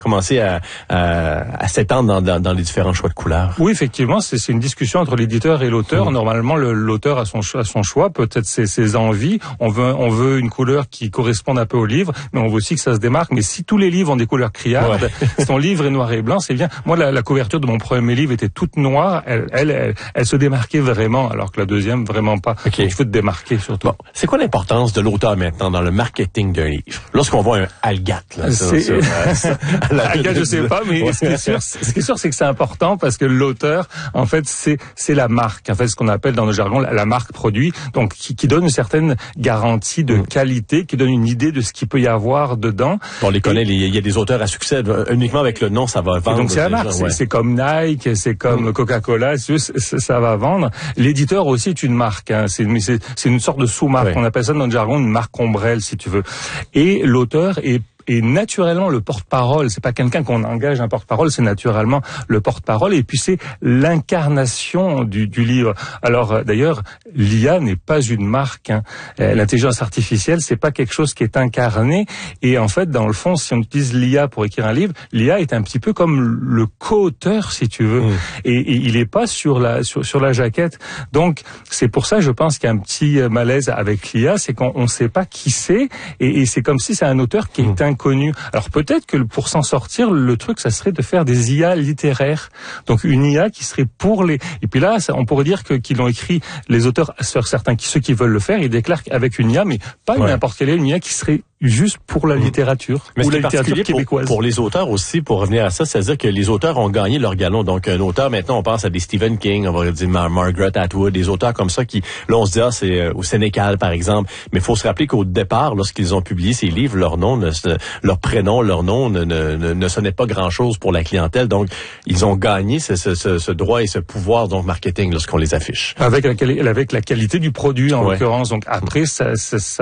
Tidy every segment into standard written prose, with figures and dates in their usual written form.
commencer à s'étendre dans les différents choix de couleurs. Oui, effectivement, c'est une discussion entre l'éditeur et l'auteur. Normalement, l'auteur a son choix, peut-être ses envies. On veut une couleur qui corresponde un peu au livre, mais on veut aussi que ça se démarque. Mais si tous les livres ont des couleurs criardes, si ton livre est noir et blanc, c'est bien. Moi, la couverture de mon premier livre était toute noire. Elle se démarquait vraiment, alors que la deuxième, vraiment pas. Okay. Il faut te démarquer, surtout. Bon, c'est quoi l'importance de l'auteur maintenant dans le marketing d'un livre? Lorsqu'on voit un Algat, là, Algat, je sais pas, mais ce qui est sûr, c'est que c'est important parce que l'auteur, en fait, c'est la marque. En fait, ce qu'on appelle dans le jargon la marque produit, donc qui donne une certaine garantie de qualité, qui donne une idée de ce qu'il peut y avoir dedans. On les connaît, il y a des auteurs à succès, uniquement avec le nom, ça va vendre. Donc c'est la marque, c'est comme Nike, c'est comme Coca-Cola, ça va vendre. L'éditeur aussi est une marque, hein. C'est une sorte de sous-marque. On appelle ça dans le jargon une marque ombrelle, si tu veux. Et l'auteur est naturellement le porte-parole. C'est pas quelqu'un qu'on engage un porte-parole, c'est naturellement le porte-parole. Et puis c'est l'incarnation du livre. Alors d'ailleurs, l'IA n'est pas une marque. Hein. L'intelligence artificielle, c'est pas quelque chose qui est incarné. Et en fait, dans le fond, si on utilise l'IA pour écrire un livre, l'IA est un petit peu comme le co-auteur, si tu veux. Et il est pas sur la jaquette. Donc c'est pour ça, je pense qu'il y a un petit malaise avec l'IA, c'est qu'on sait pas qui c'est. Et c'est comme si c'est un auteur qui est inconnu. Alors peut-être que pour s'en sortir, le truc, ça serait de faire des IA littéraires. Donc une IA qui serait pour les... Et puis là, on pourrait dire qu'ils l'ont écrit, les auteurs, certains, ceux qui veulent le faire, ils déclarent avec une IA, mais pas n'importe quelle une IA qui serait juste pour la littérature, mais ou la littérature québécoise. Pour les auteurs aussi, pour revenir à ça, c'est-à-dire que les auteurs ont gagné leur galon. Donc un auteur, maintenant, on pense à des Stephen King, on va dire Margaret Atwood, des auteurs comme ça qui, là, on se dit, c'est au Sénécal, par exemple. Mais il faut se rappeler qu'au départ, lorsqu'ils ont publié ces livres, leur prénom, leur nom ne sonnait pas grand-chose pour la clientèle. Donc, ils ont gagné ce droit et ce pouvoir, donc, marketing, lorsqu'on les affiche. Avec la qualité du produit, en l'occurrence. Donc, après, ça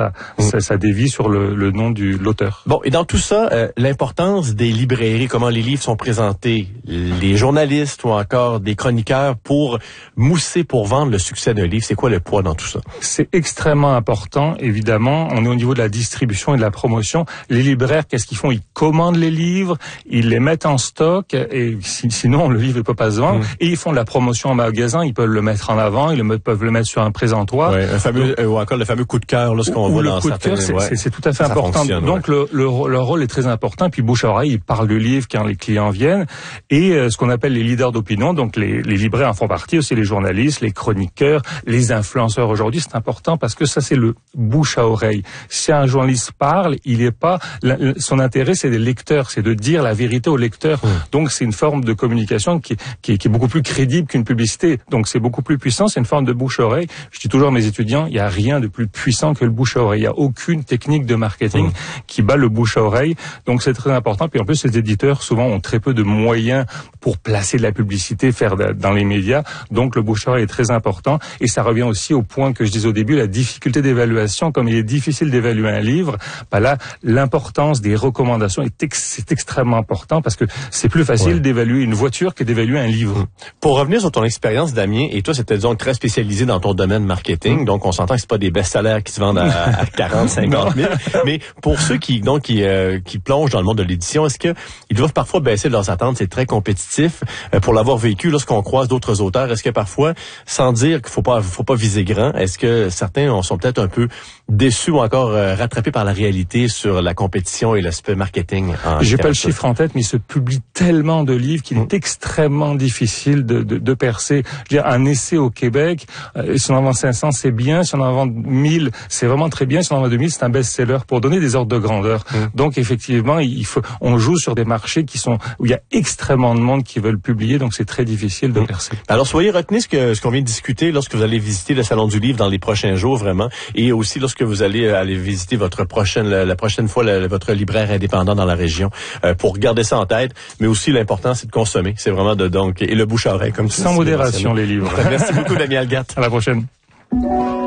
dévie sur le nom de l'auteur. Bon, et dans tout ça, l'importance des librairies, comment les livres sont présentés, les journalistes ou encore des chroniqueurs pour mousser, pour vendre le succès d'un livre, c'est quoi le poids dans tout ça? C'est extrêmement important, évidemment. On est au niveau de la distribution et de la promotion. Les libraires, qu'est-ce qu'ils font? Ils commandent les livres, ils les mettent en stock, et sinon, le livre ne peut pas se vendre. Et ils font de la promotion en magasin, ils peuvent le mettre en avant, ils peuvent le mettre sur un présentoir. Ouais, ou encore le fameux coup de cœur, lorsqu'on voit dans certaines... C'est tout à fait important. Donc leur rôle est très important. Puis bouche à oreille, ils parlent du livre quand les clients viennent. Et ce qu'on appelle les leaders d'opinion, donc les libraires en font partie, aussi les journalistes, les chroniqueurs, les influenceurs aujourd'hui, c'est important parce que ça c'est le bouche à oreille. Si un journaliste parle, il est pas son intérêt, c'est des lecteurs, c'est de dire la vérité aux lecteurs. Donc c'est une forme de communication qui est beaucoup plus crédible qu'une publicité. Donc c'est beaucoup plus puissant, c'est une forme de bouche à oreille. Je dis toujours à mes étudiants, il y a rien de plus puissant que le bouche à oreille. Il y a aucune technique de marketing qui bat le bouche à oreille. Donc c'est très important. Puis en plus, ces éditeurs souvent ont très peu de moyens pour placer de la publicité, faire dans les médias. Donc le bouche à oreille est très important. Et ça revient aussi au point que je disais au début, la difficulté d'évaluation. Comme il est difficile d'évaluer un livre, là, l'importance des recommandations c'est extrêmement important parce que c'est plus facile d'évaluer une voiture que d'évaluer un livre. Pour revenir sur ton expérience, Damien, et toi, c'était disons très spécialisé dans ton domaine marketing. Donc on s'entend que c'est pas des best-sellers qui se vendent à 40, 50 000. Mais pour ceux qui plongent dans le monde de l'édition, est-ce que ils doivent parfois baisser leurs attentes? C'est très compétitif. Pour l'avoir vécu, lorsqu'on croise d'autres auteurs, est-ce que parfois, sans dire qu'il faut pas viser grand, est-ce que certains sont peut-être un peu déçus ou encore rattrapés par la réalité sur la compétition et l'aspect marketing? J'ai pas le chiffre en tête, mais il se publie tellement de livres qu'il est extrêmement difficile de percer. Je veux dire, un essai au Québec, si on en vend 500, c'est bien. Si on en vend 1000, c'est vraiment très bien. Si on en vend 2000, c'est un best-seller. Pour donner des ordres de grandeur. Donc effectivement, on joue sur des marchés où il y a extrêmement de monde qui veulent publier, donc c'est très difficile de percer. Alors retenez ce qu'on vient de discuter lorsque vous allez visiter le Salon du Livre dans les prochains jours, vraiment, et aussi lorsque vous allez visiter la prochaine fois votre libraire indépendant dans la région, pour garder ça en tête, mais aussi l'important c'est de consommer, c'est vraiment et le bouche à oreille comme ça. Sans modération les livres. Merci beaucoup Damien Algat. À la prochaine.